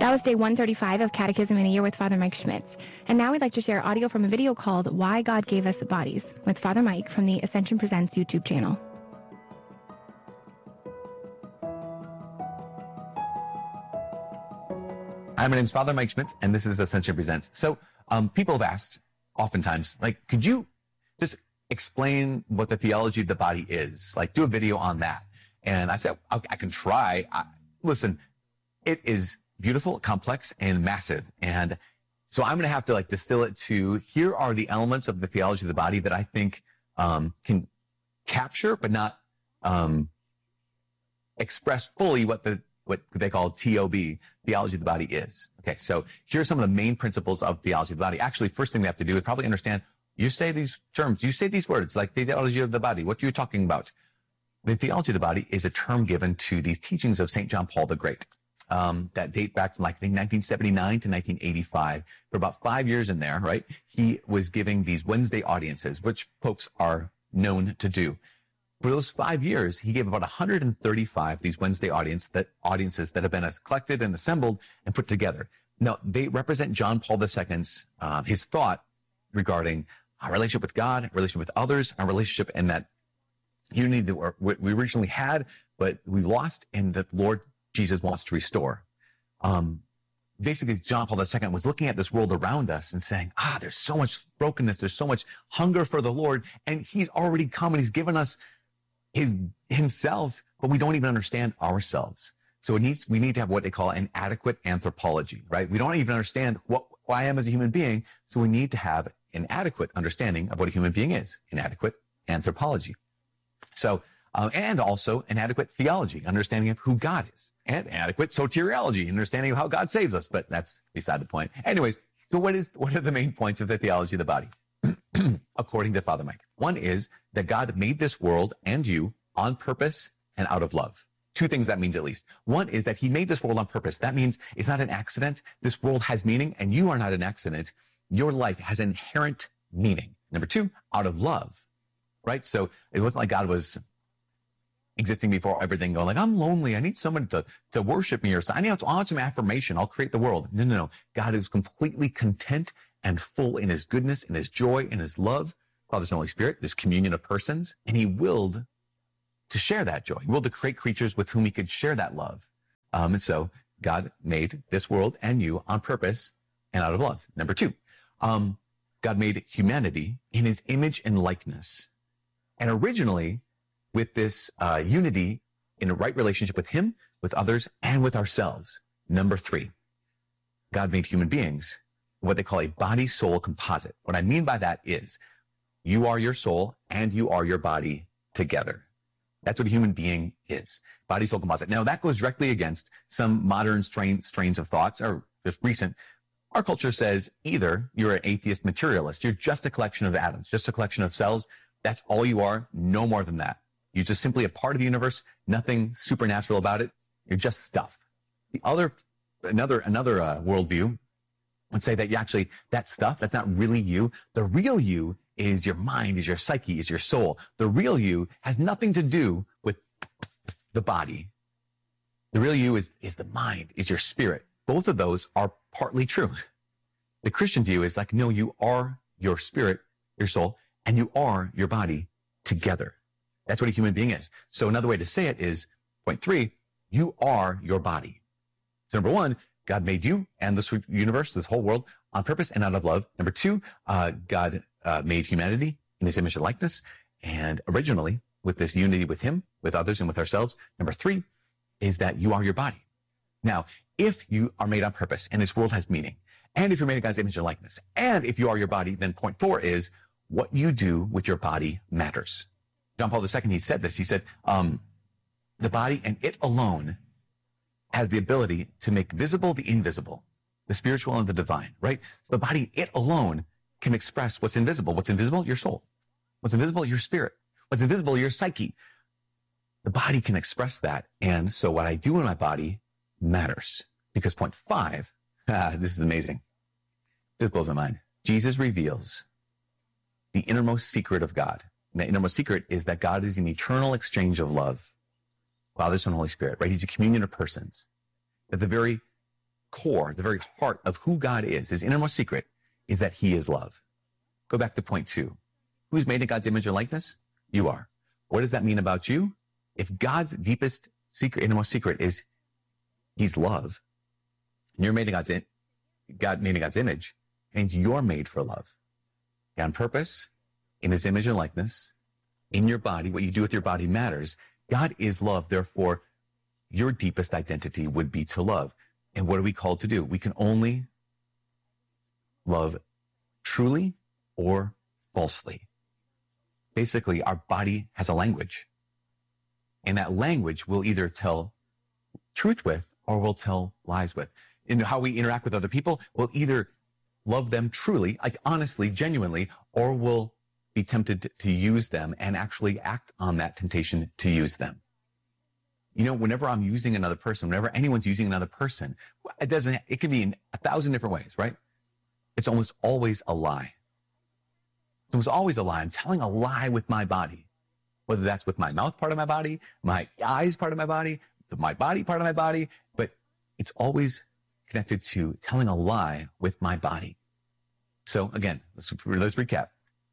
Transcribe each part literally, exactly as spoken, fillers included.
That was day one thirty-five of Catechism in a Year with Father Mike Schmitz. And now we'd like to share audio from a video called Why God Gave Us Bodies with Father Mike from the Ascension Presents YouTube channel. Hi, my name is Father Mike Schmitz, and this is Ascension Presents. So um, people have asked oftentimes, like, could you just explain what the theology of the body is? Like, do a video on that. And I said, I, I can try. I, listen, it is beautiful, complex, and massive. And so I'm going to have to like distill it to, here are the elements of the theology of the body that I think um, can capture, but not um, express fully what the what they call T O B, theology of the body is. Okay, so here are some of the main principles of theology of the body. Actually, first thing we have to do is probably understand, you say these terms, you say these words, like the theology of the body, what are you talking about? The theology of the body is a term given to these teachings of Saint John Paul the Great. Um, that date back from like, I think nineteen seventy-nine to nineteen eighty-five. For about five years in there, right? He was giving these Wednesday audiences, which popes are known to do. For those five years, he gave about one hundred thirty-five of these Wednesday audience that, audiences that have been collected and assembled and put together. Now, they represent John Paul the Second's, uh, his thought regarding our relationship with God, relationship with others, our relationship in that unity that we originally had, but we lost, and that Lord Jesus wants to restore. Um, basically, John Paul the Second was looking at this world around us and saying, ah, there's so much brokenness, there's so much hunger for the Lord, and he's already come and he's given us his himself, but we don't even understand ourselves. So it needs, we need to have what they call an adequate anthropology, right? We don't even understand what, who I am as a human being, so we need to have an adequate understanding of what a human being is, an adequate anthropology. So, uh, and also an adequate theology, understanding of who God is, and adequate soteriology, understanding of how God saves us, but that's beside the point. Anyways, so what is, what are the main points of the theology of the body? According to Father Mike. One is that God made this world and you on purpose and out of love. Two things that means at least. One is that he made this world on purpose. That means it's not an accident. This world has meaning and you are not an accident. Your life has inherent meaning. Number two, out of love, right? So it wasn't like God was existing before everything, going like, I'm lonely. I need someone to, to worship me, or I need, I want some affirmation. I'll create the world. No, no, no. God is completely content and full in his goodness, in his joy, in his love, Father, Son, Holy Spirit, this communion of persons, and he willed to share that joy. He willed to create creatures with whom he could share that love. Um, and so God made this world and you on purpose and out of love. Number two, um, God made humanity in his image and likeness. And originally, with this uh, unity in a right relationship with him, with others, and with ourselves. Number three, God made human beings what they call a body-soul composite. What I mean by that is you are your soul and you are your body together. That's what a human being is. Body-soul composite. Now, that goes directly against some modern strain, strains of thoughts, or just recent. Our culture says either you're an atheist materialist, you're just a collection of atoms, just a collection of cells. That's all you are, no more than that. You're just simply a part of the universe, nothing supernatural about it. You're just stuff. The other, another, another uh, worldview would say that you actually, that stuff, that's not really you. The real you is your mind, is your psyche, is your soul. The real you has nothing to do with the body. The real you is, is the mind, is your spirit. Both of those are partly true. The Christian view is like, no, you are your spirit, your soul, and you are your body together. That's what a human being is. So another way to say it is, point three, you are your body. So number one, God made you and this universe, this whole world, on purpose and out of love. Number two, uh, God uh, made humanity in his image and likeness, and originally with this unity with him, with others, and with ourselves. Number three is that you are your body. Now, if you are made on purpose and this world has meaning, and if you're made in God's image and likeness, and if you are your body, then point four is what you do with your body matters. John Paul the Second, he said this. He said, um, the body and it alone has the ability to make visible the invisible, the spiritual and the divine, right? So the body, it alone can express what's invisible. What's invisible? Your soul. What's invisible? Your spirit. What's invisible? Your psyche. The body can express that. And so what I do in my body matters. Because point five, ah, this is amazing. This blows my mind. Jesus reveals the innermost secret of God. And the innermost secret is that God is an eternal exchange of love. Father, Son, Holy Spirit, right? He's a communion of persons. That the very core, the very heart of who God is, his innermost secret, is that he is love. Go back to point two. Who's made in God's image and likeness? You are. What does that mean about you? If God's deepest secret, innermost secret is he's love, and you're made in God's, in, God made in God's image, means you're made for love. On purpose, in his image and likeness, in your body, what you do with your body matters. God is love, therefore, your deepest identity would be to love. And what are we called to do? We can only love truly or falsely. Basically, our body has a language. And that language will either tell truth with or will tell lies with. In how we interact with other people, we'll either love them truly, like honestly, genuinely, or we'll be tempted to use them and actually act on that temptation to use them. You know, whenever I'm using another person, whenever anyone's using another person, it doesn't, it can be in a thousand different ways, right? It's almost always a lie. It was always a lie. I'm telling a lie with my body, whether that's with my mouth part of my body, my eyes part of my body, my body part of my body, but it's always connected to telling a lie with my body. So again, let's, let's recap.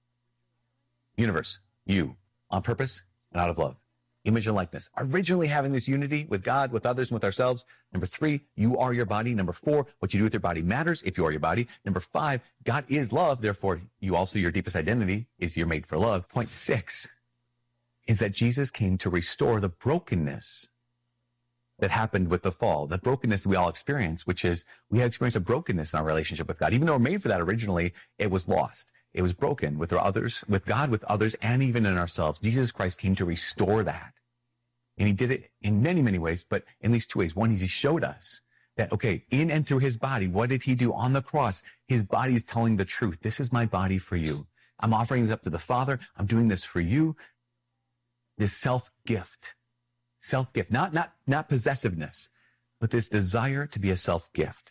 Universe, you, on purpose and out of love. Image and likeness, originally having this unity with God, with others, and with ourselves. Number three, you are your body. Number four, what you do with your body matters if you are your body. Number five, God is love. Therefore, you also, your deepest identity is you're made for love. Point six is that Jesus came to restore the brokenness that happened with the fall, the brokenness that we all experience, which is we had experienced a brokenness in our relationship with God. Even though we're made for that originally, it was lost. It was broken with our others, with God, with others, and even in ourselves. Jesus Christ came to restore that. And he did it in many, many ways, but in these two ways. One is he showed us that, okay, in and through his body, what did he do on the cross? His body is telling the truth. This is my body for you. I'm offering this up to the Father. I'm doing this for you. This self-gift, self-gift, not, not, not possessiveness, but this desire to be a self-gift.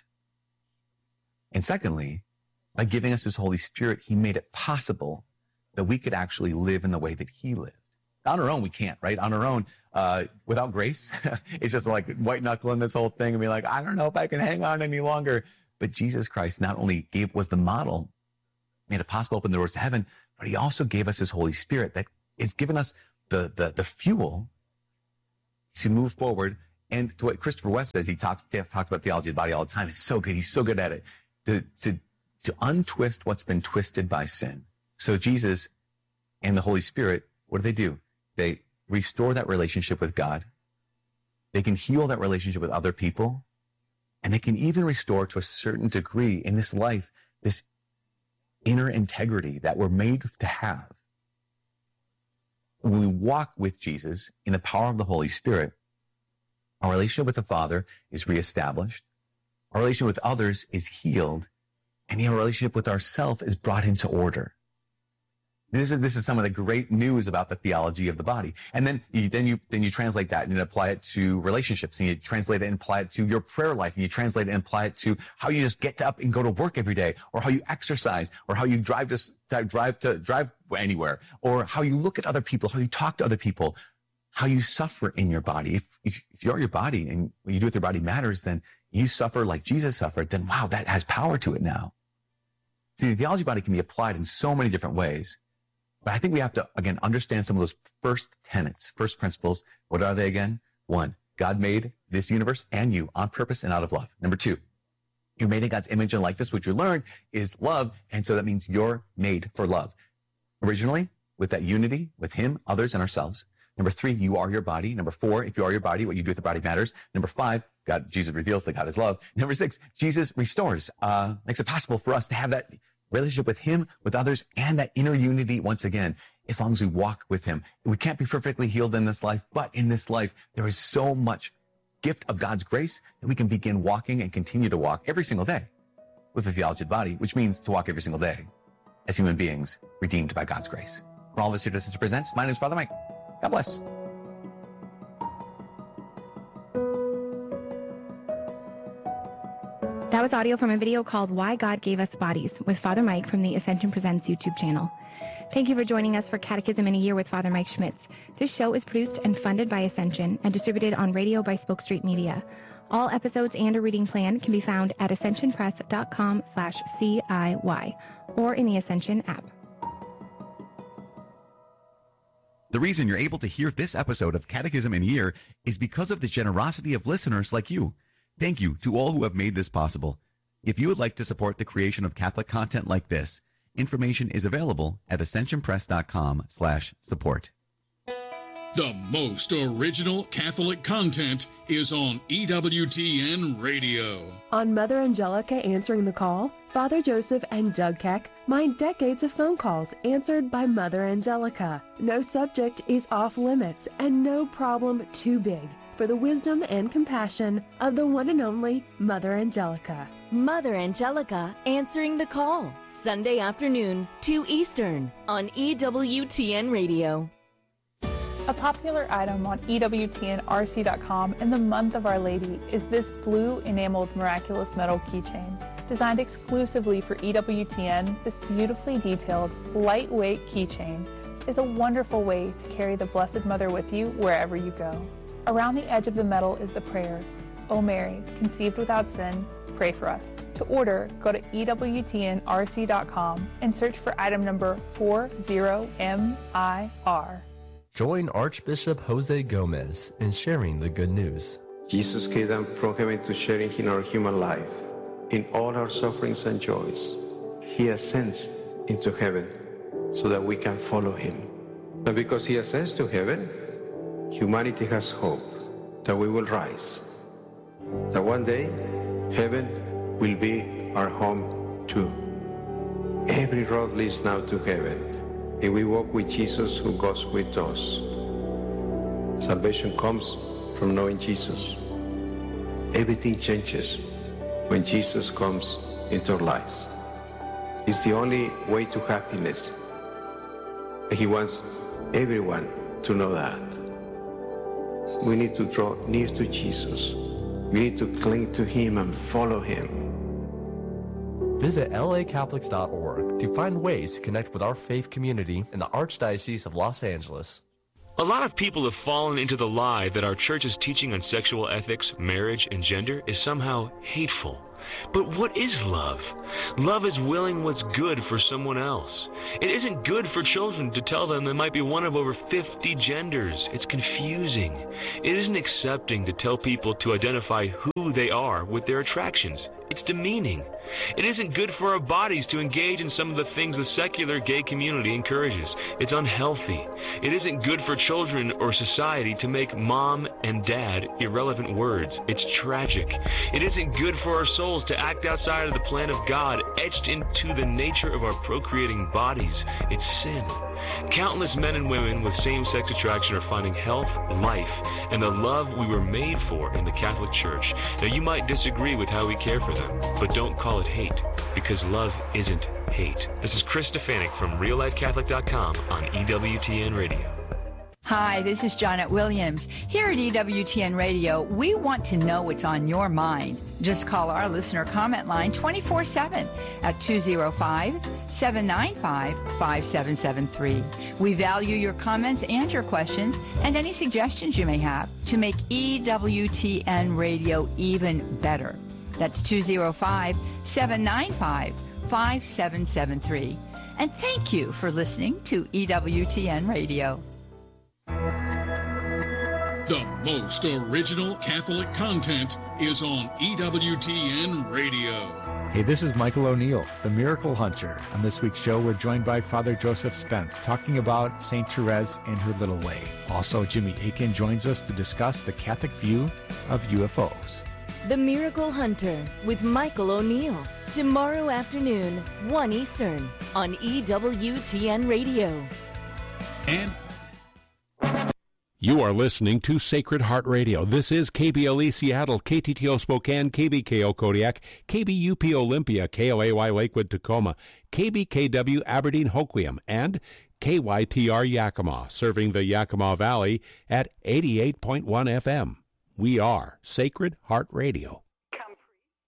And secondly, by giving us his Holy Spirit, he made it possible that we could actually live in the way that he lived. On our own, we can't, right? On our own, uh, without grace, it's just like white knuckling this whole thing and be like, I don't know if I can hang on any longer. But Jesus Christ not only gave, was the model, made it possible, open the doors to heaven, but he also gave us his Holy Spirit that is given us the, the, the fuel to move forward. And to what Christopher West says, he talks, talks about theology of the body all the time. It's so good. He's so good at it. To, to, to untwist what's been twisted by sin. So Jesus and the Holy Spirit, what do they do? They restore that relationship with God. They can heal that relationship with other people. And they can even restore to a certain degree in this life, this inner integrity that we're made to have. When we walk with Jesus in the power of the Holy Spirit, our relationship with the Father is reestablished. Our relationship with others is healed. And our relationship with ourselves is brought into order. This is, this is some of the great news about the theology of the body. And then you, then you, then you translate that and you apply it to relationships, and you translate it and apply it to your prayer life, and you translate it and apply it to how you just get up and go to work every day, or how you exercise, or how you drive to, to drive to, drive anywhere, or how you look at other people, how you talk to other people, how you suffer in your body. If, if, if you're your body and what you do with your body matters, then you suffer like Jesus suffered, then wow, that has power to it now. See, the theology body can be applied in so many different ways. But I think we have to, again, understand some of those first tenets, first principles. What are they again? One, God made this universe and you on purpose and out of love. Number two, you're made in God's image and likeness, which we learned is love. And so that means you're made for love. Originally, with that unity with him, others, and ourselves. Number three, you are your body. Number four, if you are your body, what you do with the body matters. Number five, God, Jesus reveals that God is love. Number six, Jesus restores, uh, makes it possible for us to have that relationship with him, with others, and that inner unity once again, as long as we walk with him. We can't be perfectly healed in this life, but in this life, there is so much gift of God's grace that we can begin walking and continue to walk every single day with the theology of the body, which means to walk every single day as human beings redeemed by God's grace. For all of us here at Ascension Presents, my name is Father Mike. God bless. That was audio from a video called Why God Gave Us Bodies with Father Mike from the Ascension Presents YouTube channel. Thank you for joining us for Catechism in a Year with Father Mike Schmitz. This show is produced and funded by Ascension and distributed on radio by Spoke Street Media. All episodes and a reading plan can be found at ascensionpress.com slash CIY or in the Ascension app. The reason you're able to hear this episode of Catechism in a Year is because of the generosity of listeners like you. Thank you to all who have made this possible. If you would like to support the creation of Catholic content like this, information is available at ascensionpress.com slash support. The most original Catholic content is on E W T N Radio. On Mother Angelica Answering the Call, Father Joseph and Doug Keck mine decades of phone calls answered by Mother Angelica. No subject is off limits and no problem too big for the wisdom and compassion of the one and only Mother Angelica. Mother Angelica Answering the Call, Sunday afternoon, two Eastern, on E W T N Radio. A popular item on E W T N R C dot com in the month of Our Lady is this blue enameled miraculous metal keychain. Designed exclusively for E W T N, this beautifully detailed, lightweight keychain is a wonderful way to carry the Blessed Mother with you wherever you go. Around the edge of the metal is the prayer, O Mary, conceived without sin, pray for us. To order, go to E W T N R C dot com and search for item number four zero M I R. Join Archbishop Jose Gomez in sharing the good news. Jesus came down from heaven to sharing in our human life, in all our sufferings and joys. He ascends into heaven so that we can follow him. And because he ascends to heaven, humanity has hope that we will rise, that one day heaven will be our home too. Every road leads now to heaven, and we walk with Jesus who goes with us. Salvation comes from knowing Jesus. Everything changes when Jesus comes into our lives. It's the only way to happiness. He wants everyone to know that. We need to draw near to Jesus. We need to cling to him and follow him. Visit L A Catholics dot org to find ways to connect with our faith community in the Archdiocese of Los Angeles. A lot of people have fallen into the lie that our church's teaching on sexual ethics, marriage, and gender is somehow hateful. But what is love? Love is willing what's good for someone else. It isn't good for children to tell them they might be one of over fifty genders. It's confusing. It isn't accepting to tell people to identify who they are with their attractions. It's demeaning. It isn't good for our bodies to engage in some of the things the secular gay community encourages. It's unhealthy. It isn't good for children or society to make mom and dad irrelevant words. It's tragic. It isn't good for our souls to act outside of the plan of God, etched into the nature of our procreating bodies. It's sin. Countless men and women with same-sex attraction are finding health, life, and the love we were made for in the Catholic Church. Now, you might disagree with how we care for them, but don't call it hate, because love isn't hate. This is Chris Stefanik from real life catholic dot com on E W T N Radio. Hi, this is Janet Williams. Here at E W T N Radio, we want to know what's on your mind. Just call our listener comment line twenty-four seven at two oh five, seven nine five, five seven seven three. We value your comments and your questions and any suggestions you may have to make E W T N Radio even better. That's two oh five, seven nine five, five seven seven three. And thank you for listening to E W T N Radio. The most original Catholic content is on E W T N Radio. Hey, this is Michael O'Neill, the Miracle Hunter. On this week's show, we're joined by Father Joseph Spence, talking about Saint Therese and her little way. Also, Jimmy Akin joins us to discuss the Catholic view of U F Os. The Miracle Hunter with Michael O'Neill. Tomorrow afternoon, one Eastern, on E W T N Radio. And you are listening to Sacred Heart Radio. This is K B L E Seattle, K T T O Spokane, K B K O Kodiak, K B U P Olympia, K L A Y Lakewood Tacoma, K B K W Aberdeen Hoquiam, and K Y T R Yakima, serving the Yakima Valley at eighty-eight point one F M. We are Sacred Heart Radio.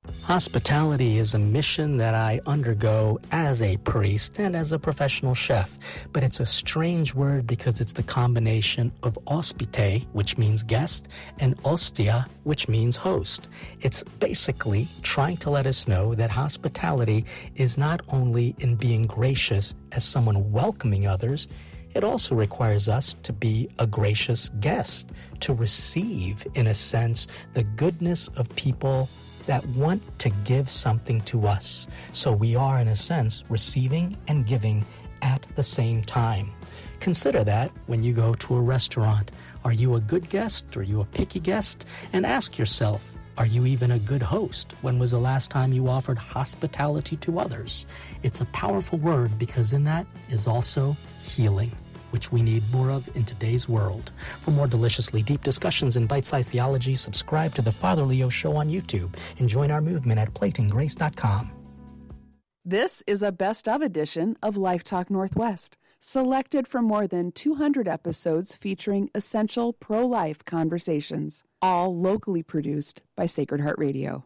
Hospitality is a mission that I undergo as a priest and as a professional chef, but it's a strange word because it's the combination of hospite, which means guest, and ostia, which means host. It's basically trying to let us know that hospitality is not only in being gracious as someone welcoming others, it also requires us to be a gracious guest, to receive, in a sense, the goodness of people that want to give something to us. So we are, in a sense, receiving and giving at the same time. Consider that when you go to a restaurant. Are you a good guest? Are you a picky guest? And ask yourself, are you even a good host? When was the last time you offered hospitality to others? It's a powerful word because in that is also healing, which we need more of in today's world. For more deliciously deep discussions in bite-sized theology, subscribe to The Father Leo Show on YouTube and join our movement at plating grace dot com. This is a best-of edition of Life Talk Northwest, selected from more than two hundred episodes featuring essential pro-life conversations, all locally produced by Sacred Heart Radio.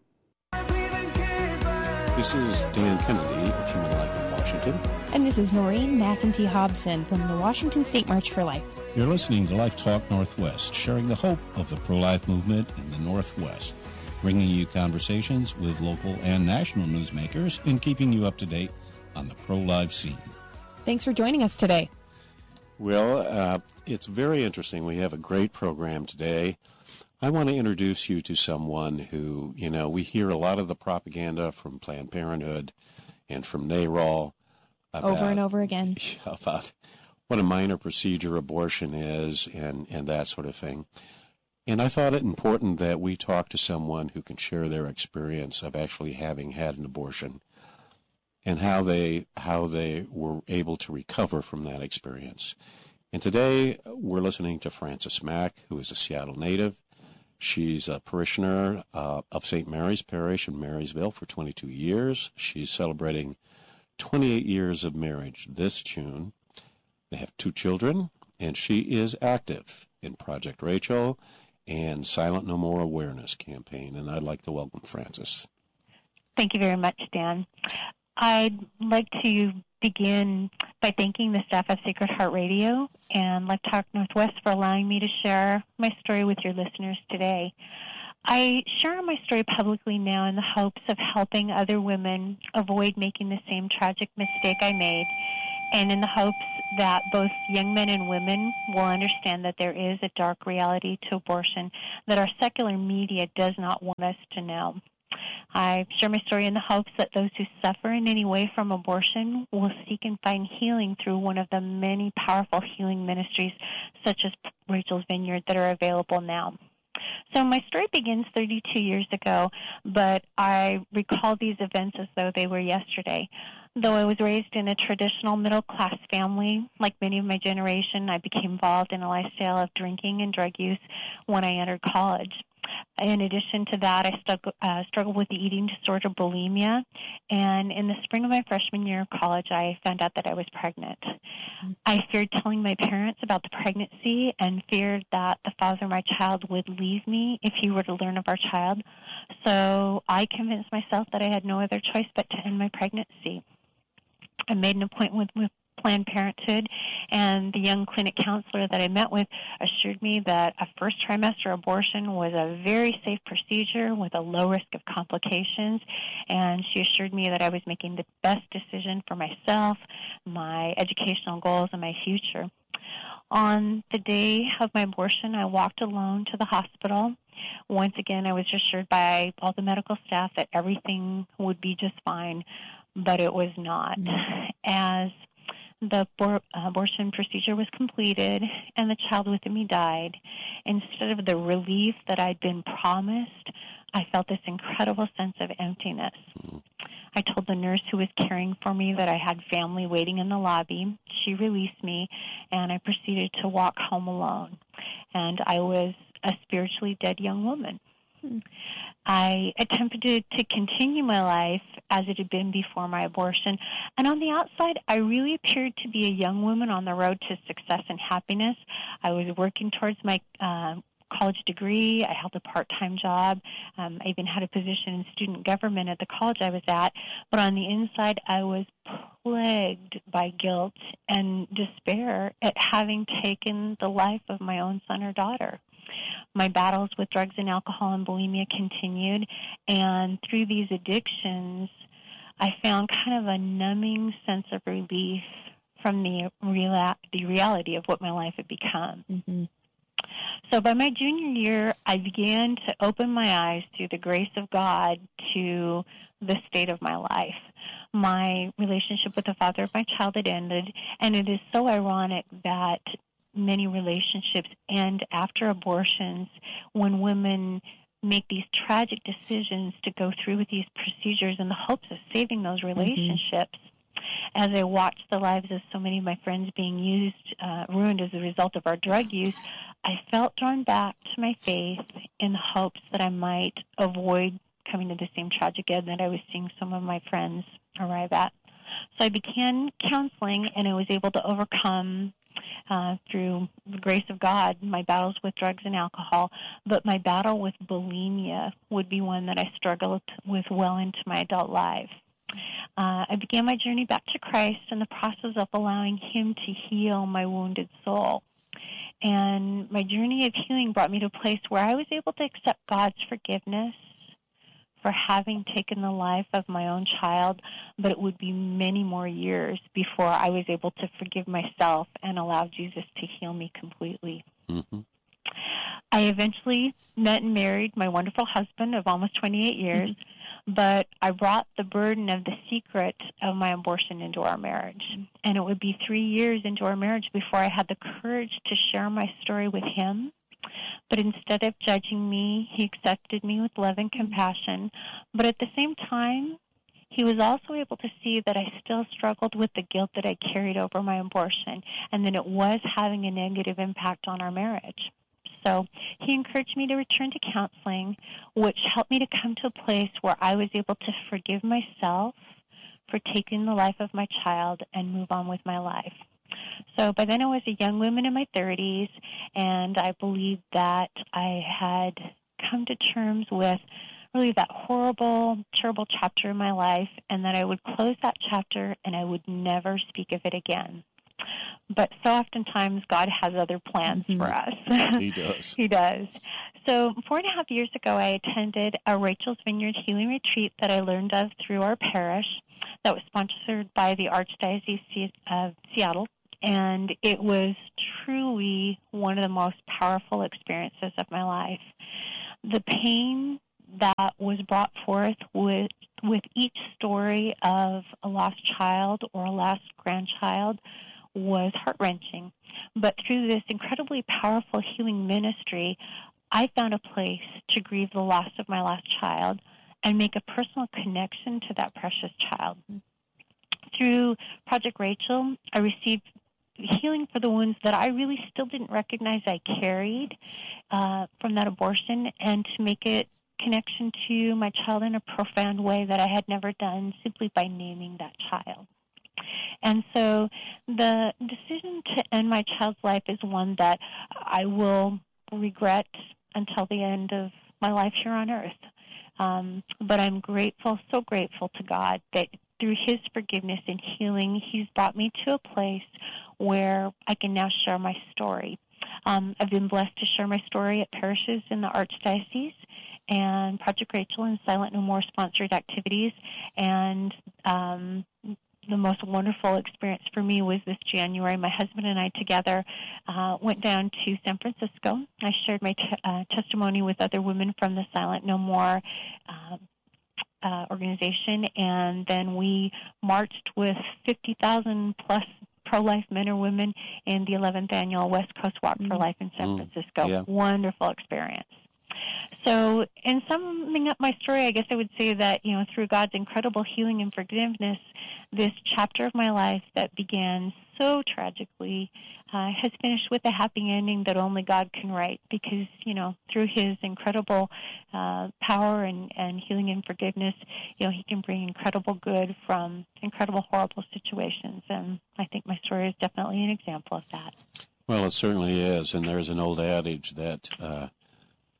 This is Dan Kennedy of Human Life in Washington. And this is Noreen McEntee Hobson from the Washington State March for Life. You're listening to Life Talk Northwest, sharing the hope of the pro-life movement in the Northwest, bringing you conversations with local and national newsmakers and keeping you up to date on the pro-life scene. Thanks for joining us today. Well, uh, it's very interesting. We have a great program today. I want to introduce you to someone who, you know, we hear a lot of the propaganda from Planned Parenthood and from NARAL about, over and over again about what a minor procedure abortion is and, and that sort of thing. And I thought it important that we talk to someone who can share their experience of actually having had an abortion and how they how they were able to recover from that experience. And today we're listening to Frances Mack, who is a Seattle native. She's a parishioner uh, of Saint Mary's Parish in Marysville for twenty-two years. She's celebrating twenty-eight years of marriage this June. They have two children, and she is active in Project Rachel and Silent No More Awareness campaign. And I'd like to welcome Frances. Thank you very much, Dan. I'd like to begin by thanking the staff of Sacred Heart Radio and Life Talk Northwest for allowing me to share my story with your listeners today. I share my story publicly now in the hopes of helping other women avoid making the same tragic mistake I made, and in the hopes that both young men and women will understand that there is a dark reality to abortion that our secular media does not want us to know. I share my story in the hopes that those who suffer in any way from abortion will seek and find healing through one of the many powerful healing ministries such as Rachel's Vineyard that are available now. So my story begins thirty-two years ago, but I recall these events as though they were yesterday. Though I was raised in a traditional middle-class family, like many of my generation, I became involved in a lifestyle of drinking and drug use when I entered college. In addition to that, I stuck, uh, struggled with the eating disorder bulimia, and in the spring of my freshman year of college, I found out that I was pregnant. Mm-hmm. I feared telling my parents about the pregnancy and feared that the father of my child would leave me if he were to learn of our child, so I convinced myself that I had no other choice but to end my pregnancy. I made an appointment with Planned Parenthood, and the young clinic counselor that I met with assured me that a first trimester abortion was a very safe procedure with a low risk of complications, and she assured me that I was making the best decision for myself, my educational goals, and my future. On the day of my abortion, I walked alone to the hospital. Once again, I was assured by all the medical staff that everything would be just fine, but it was not. Mm-hmm. As the abor- abortion procedure was completed and the child within me died, instead of the relief that I'd been promised, I felt this incredible sense of emptiness. I told the nurse who was caring for me that I had family waiting in the lobby. She released me, and I proceeded to walk home alone. And I was a spiritually dead young woman. Hmm. I attempted to continue my life as it had been before my abortion, and on the outside, I really appeared to be a young woman on the road to success and happiness. I was working towards my uh, college degree. I held a part-time job. Um, I even had a position in student government at the college I was at. But on the inside, I was plagued by guilt and despair at having taken the life of my own son or daughter. My battles with drugs and alcohol and bulimia continued, and through these addictions, I found kind of a numbing sense of relief from the real, the reality of what my life had become. Mm-hmm. So by my junior year, I began to open my eyes through the grace of God to the state of my life. My relationship with the father of my child had ended, and it is so ironic that many relationships end after abortions when women make these tragic decisions to go through with these procedures in the hopes of saving those relationships. Mm-hmm. As I watched the lives of so many of my friends being used, uh, ruined as a result of our drug use, I felt drawn back to my faith in the hopes that I might avoid coming to the same tragic end that I was seeing some of my friends arrive at. So I began counseling, and I was able to overcome Uh, through the grace of God, my battles with drugs and alcohol, but my battle with bulimia would be one that I struggled with well into my adult life. Uh, I began my journey back to Christ in the process of allowing Him to heal my wounded soul. And my journey of healing brought me to a place where I was able to accept God's forgiveness for having taken the life of my own child, but it would be many more years before I was able to forgive myself and allow Jesus to heal me completely. Mm-hmm. I eventually met and married my wonderful husband of almost twenty-eight years, mm-hmm. but I brought the burden of the secret of my abortion into our marriage. And it would be three years into our marriage before I had the courage to share my story with him. But instead of judging me, he accepted me with love and compassion. But at the same time, he was also able to see that I still struggled with the guilt that I carried over my abortion, and that it was having a negative impact on our marriage. So he encouraged me to return to counseling, which helped me to come to a place where I was able to forgive myself for taking the life of my child and move on with my life. So by then I was a young woman in my thirties, and I believed that I had come to terms with really that horrible, terrible chapter in my life, and that I would close that chapter and I would never speak of it again. But so oftentimes God has other plans mm-hmm. for us. He does. He does. So four and a half years ago, I attended a Rachel's Vineyard Healing Retreat that I learned of through our parish that was sponsored by the Archdiocese of Seattle. And it was truly one of the most powerful experiences of my life. The pain that was brought forth with, with each story of a lost child or a lost grandchild was heart-wrenching. But through this incredibly powerful healing ministry, I found a place to grieve the loss of my lost child and make a personal connection to that precious child. Through Project Rachel, I received healing for the wounds that I really still didn't recognize I carried uh, from that abortion, and to make it connection to my child in a profound way that I had never done simply by naming that child. And so the decision to end my child's life is one that I will regret until the end of my life here on earth. Um, but I'm grateful, so grateful to God that through His forgiveness and healing, He's brought me to a place where I can now share my story. Um, I've been blessed to share my story at parishes in the Archdiocese and Project Rachel and Silent No More sponsored activities. And um, the most wonderful experience for me was this January. My husband and I together uh, went down to San Francisco. I shared my t- uh, testimony with other women from the Silent No More uh, uh, organization, and then we marched with fifty thousand plus pro-life men or women in the eleventh annual West Coast Walk mm. for Life in San mm. Francisco. Yeah. Wonderful experience. So in summing up my story, I guess I would say that, you know, through God's incredible healing and forgiveness, this chapter of my life that began so tragically uh, has finished with a happy ending that only God can write, because, you know, through His incredible uh, power and, and healing and forgiveness, you know, He can bring incredible good from incredible, horrible situations. And I think my story is definitely an example of that. Well, it certainly is. And there's an old adage that uh,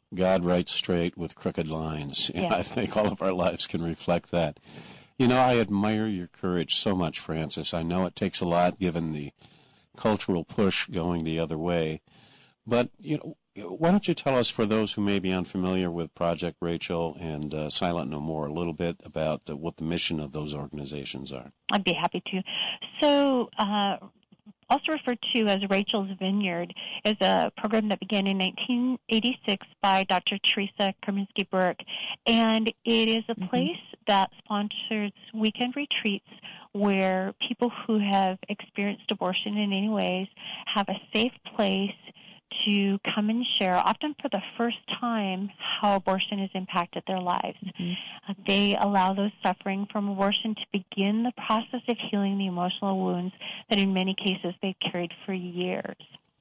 God writes straight with crooked lines. And Yeah. I think all of our lives can reflect that. You know, I admire your courage so much, Frances. I know it takes a lot given the cultural push going the other way. But, you know, why don't you tell us, for those who may be unfamiliar with Project Rachel and uh, Silent No More, a little bit about uh, what the mission of those organizations are? I'd be happy to. So, uh, also referred to as Rachel's Vineyard, is a program that began in nineteen eighty-six by Doctor Teresa Kerminsky Burke, and it is a mm-hmm. place that sponsors weekend retreats where people who have experienced abortion in any ways have a safe place to come and share, often for the first time, how abortion has impacted their lives. Mm-hmm. Uh, they allow those suffering from abortion to begin the process of healing the emotional wounds that in many cases they've carried for years.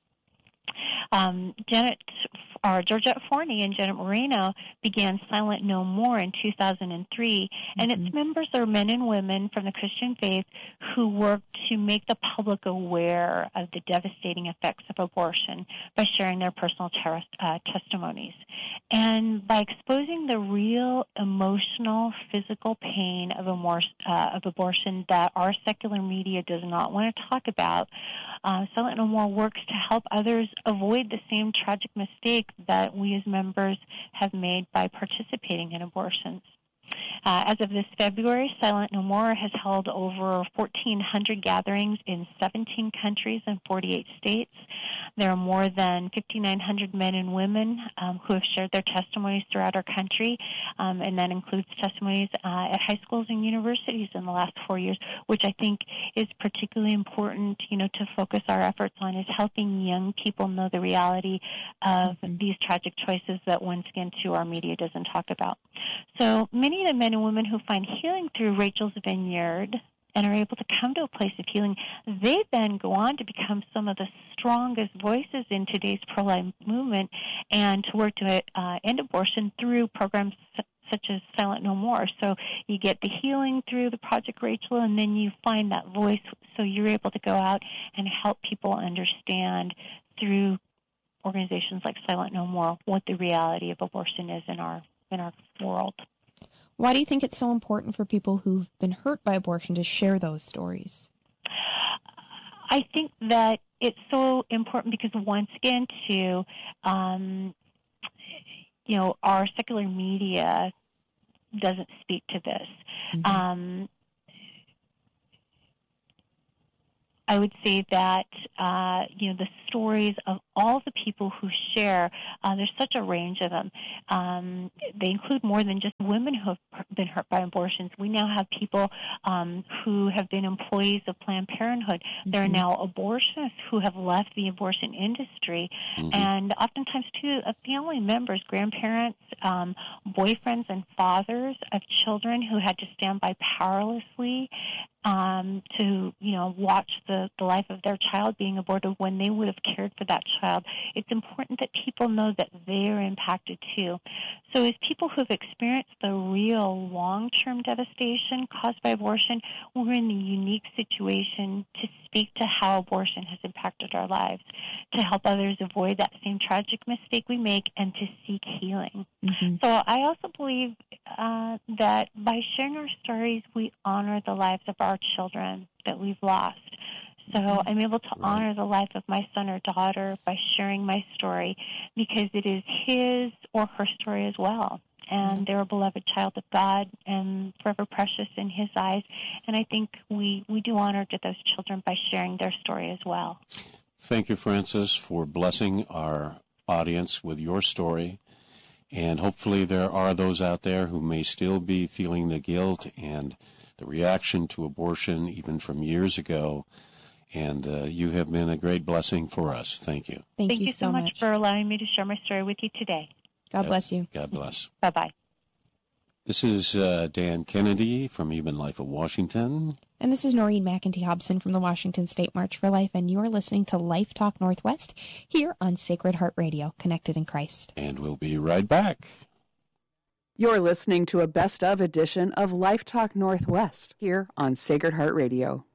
Um, Janet, or Georgette Forney and Janet Moreno began Silent No More in two thousand three, and mm-hmm. its members are men and women from the Christian faith who work to make the public aware of the devastating effects of abortion by sharing their personal ter- uh, testimonies. And by exposing the real emotional, physical pain of, amor- uh, of abortion that our secular media does not want to talk about, uh, Silent No More works to help others avoid the same tragic mistake that we as members have made by participating in abortions. Uh, as of this February, Silent No More has held over fourteen hundred gatherings in seventeen countries and forty-eight states. There are more than fifty-nine hundred men and women um, who have shared their testimonies throughout our country, um, and that includes testimonies uh, at high schools and universities in the last four years, which I think is particularly important, you know, to focus our efforts on, is helping young people know the reality of mm-hmm. these tragic choices that, once again, too, our media doesn't talk about. So many of the men and women who find healing through Rachel's Vineyard and are able to come to a place of healing, they then go on to become some of the strongest voices in today's pro-life movement and to work to uh, end abortion through programs such as Silent No More. So you get the healing through the Project Rachel, and then you find that voice, so you're able to go out and help people understand through organizations like Silent No More what the reality of abortion is in our in our world. Why do you think it's so important for people who've been hurt by abortion to share those stories? I think that it's so important because, once again, too, um, you know, our secular media doesn't speak to this. Mm-hmm. Um, I would say that, uh, you know, the stories of all the people who share, uh, there's such a range of them. Um, they include more than just women who have been hurt by abortions. We now have people um, who have been employees of Planned Parenthood. Mm-hmm. There are now abortionists who have left the abortion industry. Mm-hmm. And oftentimes, too, uh, family members, grandparents, um, boyfriends and fathers of children who had to stand by powerlessly Um, to, you know, watch the, the life of their child being aborted when they would have cared for that child. It's important that people know that they're impacted too. So as people who've experienced the real long-term devastation caused by abortion, we're in the unique situation to speak to how abortion has impacted our lives, to help others avoid that same tragic mistake we make, and to seek healing. Mm-hmm. So I also believe uh, that by sharing our stories, we honor the lives of our children that we've lost. So mm-hmm. I'm able to right. honor the life of my son or daughter by sharing my story, because it is his or her story as well. And they're a beloved child of God and forever precious in his eyes. And I think we, we do honor to those children by sharing their story as well. Thank you, Frances, for blessing our audience with your story. And hopefully there are those out there who may still be feeling the guilt and the reaction to abortion even from years ago. And uh, you have been a great blessing for us. Thank you. Thank, Thank you, you so much, much for allowing me to share my story with you today. God bless you. God bless. Bye-bye. This is uh, Dan Kennedy from Human Life of Washington. And this is Noreen McEntee Hobson from the Washington State March for Life, and you're listening to Life Talk Northwest here on Sacred Heart Radio, connected in Christ. And we'll be right back. You're listening to a best-of edition of Life Talk Northwest here on Sacred Heart Radio.